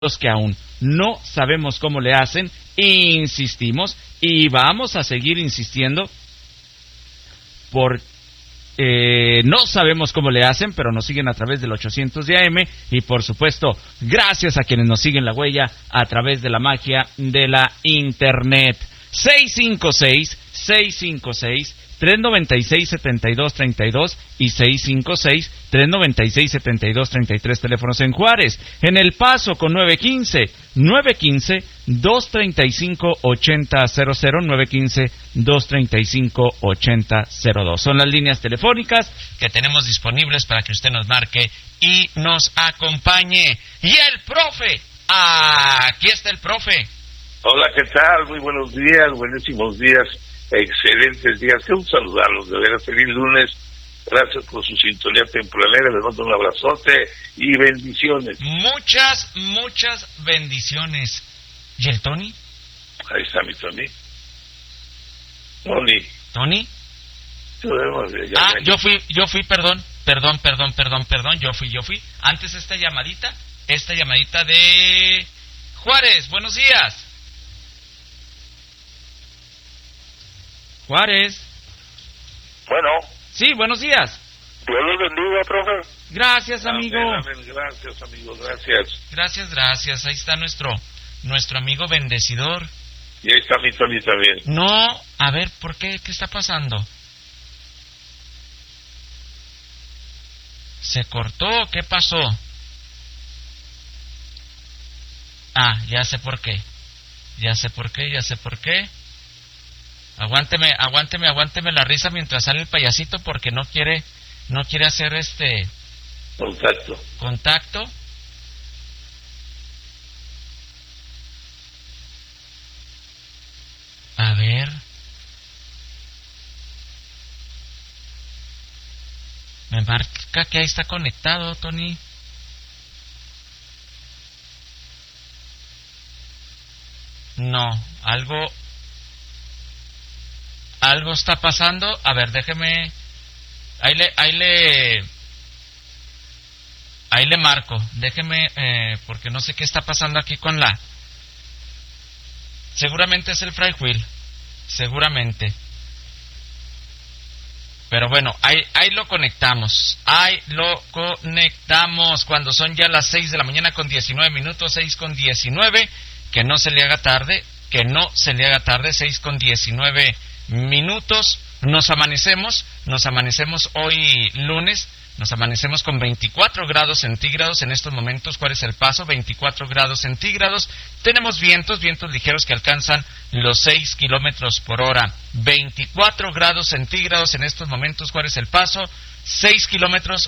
los que aún no sabemos cómo le hacen, insistimos y vamos a seguir insistiendo por no sabemos cómo le hacen, pero nos siguen a través del 800 de AM y por supuesto gracias a quienes nos siguen la huella a través de la magia de la internet. 656-396-7232 y 656-396-7233 teléfonos en Juárez. En El Paso con 915-235-8000, 915-235-8002. Son las líneas telefónicas que tenemos disponibles para que usted nos marque y nos acompañe. Y el profe, aquí está el profe. Hola, ¿qué tal? Muy buenos días, buenísimos días, excelentes días. Qué un saludarlos, de veras, feliz lunes. Gracias por su sintonía tempranera, les mando un abrazote y bendiciones. Muchas bendiciones. ¿Y el Tony? Ahí está mi Tony. ¿Tony? Yo fui, perdón, yo fui. Antes esta llamadita de Juárez, buenos días. Juárez. Bueno. Sí, buenos días. Dios los bendiga, profe. Gracias, amigo. Amén. Gracias, amigo, gracias. Gracias. Ahí está nuestro amigo bendecidor. Y ahí está mi Tony también. No, a ver, ¿por qué? ¿Qué está pasando? ¿Se cortó? ¿Qué pasó? Ya sé por qué. Aguánteme la risa mientras sale el payasito porque no quiere hacer contacto. A ver. Me marca que ahí está conectado, Tony. No, algo está pasando. A ver, déjeme. Ahí le marco. Déjeme, porque no sé qué está pasando aquí con la. Seguramente es el Fry Wheel. Seguramente. Pero bueno, ahí lo conectamos. Cuando son ya las 6 de la mañana con 19 minutos, 6:19. Que no se le haga tarde. 6:19 minutos. Nos amanecemos hoy lunes. Nos amanecemos con 24 grados centígrados en estos momentos. ¿Cuál es El Paso? 24 grados centígrados. Tenemos vientos ligeros que alcanzan los 6 kilómetros por hora. 24 grados centígrados en estos momentos. ¿Cuál es El Paso? 6 kilómetros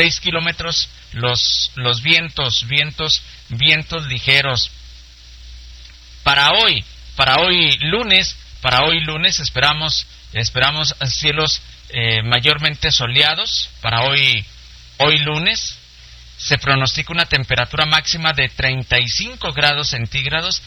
los vientos ligeros. Para hoy lunes esperamos cielos mayormente soleados. Para hoy lunes se pronostica una temperatura máxima de 35 grados centígrados.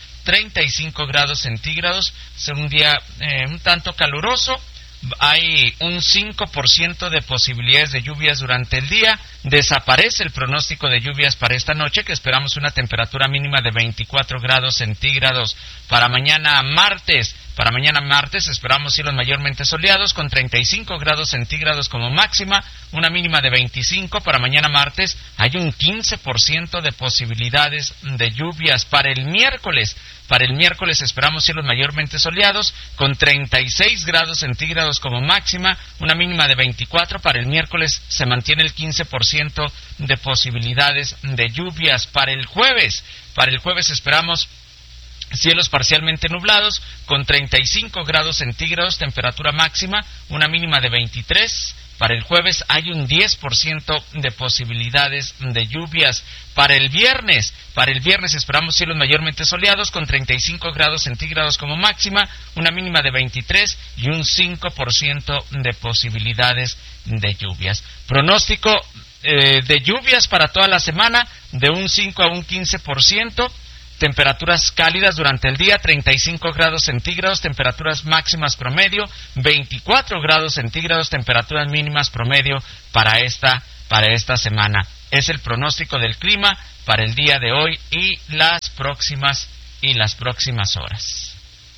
Es un día un tanto caluroso. Hay un 5% de posibilidades de lluvias durante el día. Desaparece el pronóstico de lluvias para esta noche, que esperamos una temperatura mínima de 24 grados centígrados. Para mañana martes esperamos cielos mayormente soleados con 35 grados centígrados como máxima, una mínima de 25. Para mañana martes hay un 15% de posibilidades de lluvias. Para el miércoles esperamos cielos mayormente soleados con 36 grados centígrados como máxima, una mínima de 24. Para el miércoles se mantiene el 15% de posibilidades de lluvias. Para el jueves esperamos cielos parcialmente nublados con 35 grados centígrados, temperatura máxima, una mínima de 23. Para el jueves hay un 10% de posibilidades de lluvias. Para el viernes esperamos cielos mayormente soleados con 35 grados centígrados como máxima, una mínima de 23 y un 5% de posibilidades de lluvias. Pronóstico de lluvias para toda la semana de un 5 a un 15%. Temperaturas cálidas durante el día, 35 grados centígrados, temperaturas máximas promedio, 24 grados centígrados, temperaturas mínimas promedio para esta semana. Es el pronóstico del clima para el día de hoy y las próximas horas.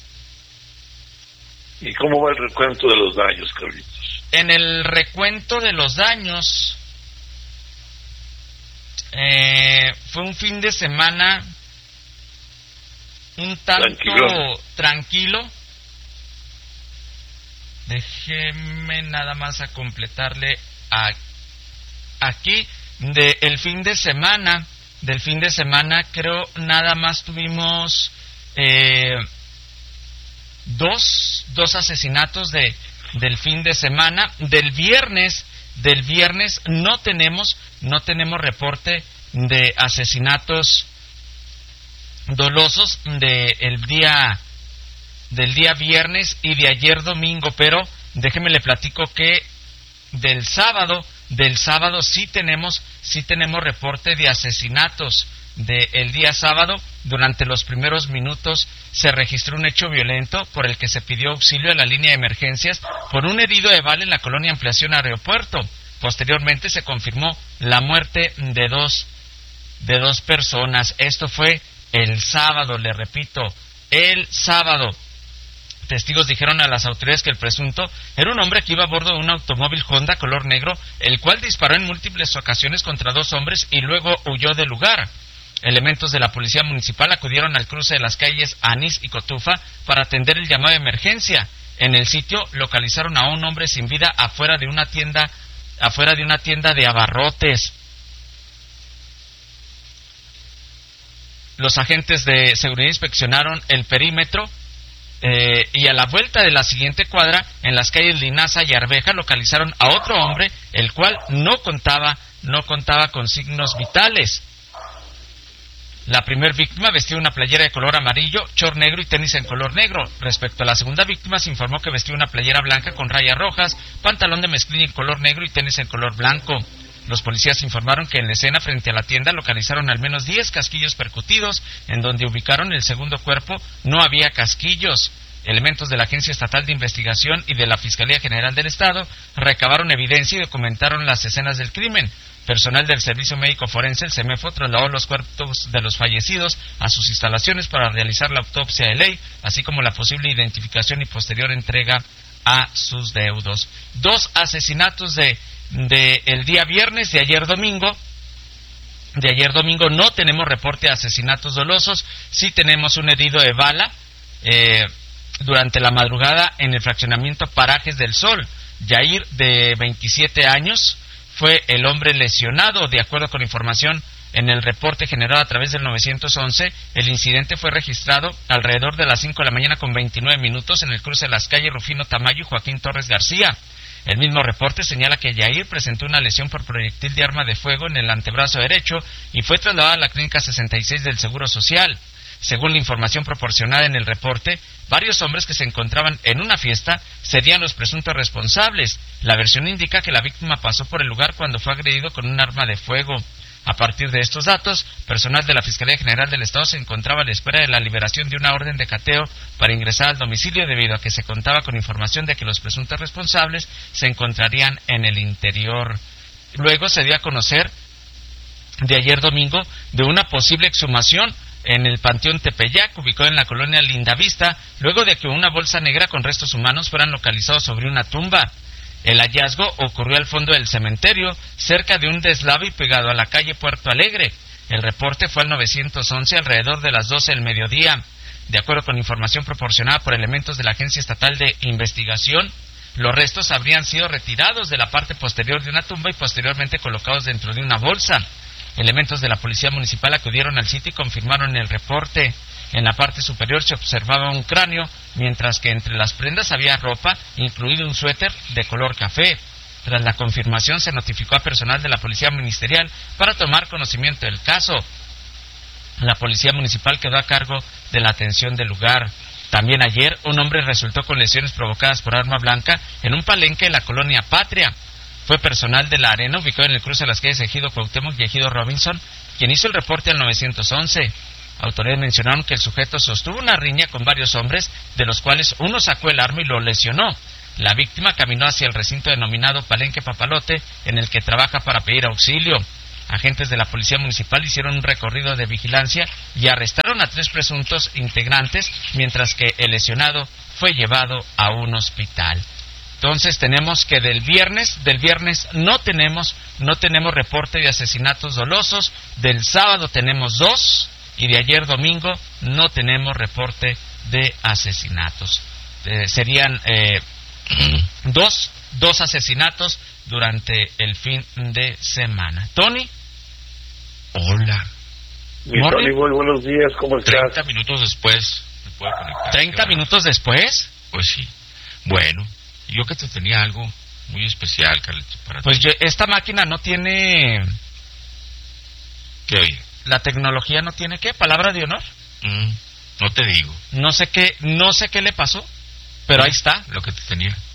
¿Y cómo va el recuento de los daños, Carlitos? En el recuento de los daños, fue un fin de semana un tanto tranquilo. Déjeme nada más a completarle aquí del fin de semana. Creo nada más tuvimos dos asesinatos del fin de semana. Del viernes no tenemos reporte de asesinatos dolosos del día viernes y de ayer domingo, pero déjeme le platico que del sábado sí tenemos reporte de asesinatos. Del día sábado, durante los primeros minutos, se registró un hecho violento por el que se pidió auxilio a la línea de emergencias por un herido de bala en la colonia Ampliación Aeropuerto. Posteriormente se confirmó la muerte de dos personas. Esto fue el sábado, le repito, el sábado. Testigos dijeron a las autoridades que el presunto era un hombre que iba a bordo de un automóvil Honda color negro, el cual disparó en múltiples ocasiones contra dos hombres y luego huyó del lugar. Elementos de la policía municipal acudieron al cruce de las calles Anís y Cotufa para atender el llamado de emergencia. En el sitio localizaron a un hombre sin vida afuera de una tienda de abarrotes. Los agentes de seguridad inspeccionaron el perímetro y a la vuelta de la siguiente cuadra, en las calles Linaza y Arveja, localizaron a otro hombre, el cual no contaba con signos vitales. La primer víctima vestía una playera de color amarillo, short negro y tenis en color negro. Respecto a la segunda víctima, se informó que vestía una playera blanca con rayas rojas, pantalón de mezclilla en color negro y tenis en color blanco. Los policías informaron que en la escena frente a la tienda localizaron al menos 10 casquillos percutidos. En donde ubicaron el segundo cuerpo no había casquillos. Elementos de la Agencia Estatal de Investigación y de la Fiscalía General del Estado recabaron evidencia y documentaron las escenas del crimen. Personal del Servicio Médico Forense, el CEMEFO, trasladó los cuerpos de los fallecidos a sus instalaciones para realizar la autopsia de ley, así como la posible identificación y posterior entrega a sus deudos. 2 asesinatos de el día viernes. De ayer domingo no tenemos reporte de asesinatos dolosos. Sí tenemos un herido de bala durante la madrugada en el fraccionamiento Parajes del Sol. Yair, de 27 años, fue el hombre lesionado. De acuerdo con información en el reporte generado a través del 911, el incidente fue registrado alrededor de las 5 de la mañana con 29 minutos en el cruce de las calles Rufino Tamayo y Joaquín Torres García. El mismo reporte señala que Yair presentó una lesión por proyectil de arma de fuego en el antebrazo derecho y fue trasladado a la Clínica 66 del Seguro Social. Según la información proporcionada en el reporte, varios hombres que se encontraban en una fiesta serían los presuntos responsables. La versión indica que la víctima pasó por el lugar cuando fue agredido con un arma de fuego. A partir de estos datos, personal de la Fiscalía General del Estado se encontraba a la espera de la liberación de una orden de cateo para ingresar al domicilio debido a que se contaba con información de que los presuntos responsables se encontrarían en el interior. Luego se dio a conocer de ayer domingo de una posible exhumación en el Panteón Tepeyac, ubicado en la colonia Lindavista, luego de que una bolsa negra con restos humanos fueran localizados sobre una tumba. El hallazgo ocurrió al fondo del cementerio, cerca de un deslave y pegado a la calle Puerto Alegre. El reporte fue al 911 alrededor de las 12 del mediodía. De acuerdo con información proporcionada por elementos de la Agencia Estatal de Investigación, los restos habrían sido retirados de la parte posterior de una tumba y posteriormente colocados dentro de una bolsa. Elementos de la Policía Municipal acudieron al sitio y confirmaron el reporte. En la parte superior se observaba un cráneo, mientras que entre las prendas había ropa, incluido un suéter de color café. Tras la confirmación, se notificó a personal de la Policía Ministerial para tomar conocimiento del caso. La Policía Municipal quedó a cargo de la atención del lugar. También ayer, un hombre resultó con lesiones provocadas por arma blanca en un palenque de la colonia Patria. Fue personal de la Arena, ubicado en el cruce de las calles Ejido Cuauhtémoc y Ejido Robinson, quien hizo el reporte al 911. Autoridades mencionaron que el sujeto sostuvo una riña con varios hombres, de los cuales uno sacó el arma y lo lesionó. La víctima caminó hacia el recinto denominado Palenque Papalote, en el que trabaja para pedir auxilio. Agentes de la Policía Municipal hicieron un recorrido de vigilancia y arrestaron a 3 presuntos integrantes, mientras que el lesionado fue llevado a un hospital. Entonces tenemos que del viernes no tenemos reporte de asesinatos dolosos, del sábado tenemos 2 y de ayer domingo no tenemos reporte de asesinatos. Serían 2 asesinatos durante el fin de semana. Tony. Hola. Tony, muy buenos días, ¿cómo estás? 30 minutos después me puedo conectar. ¿30 minutos después? Pues sí. Bueno, yo que te tenía algo muy especial, Carlitos, para Pues ti. esta máquina no tiene... ¿Qué oye? La tecnología no tiene, ¿qué? ¿Palabra de honor? No te digo. No sé qué le pasó, pero ahí está. Lo que te tenía.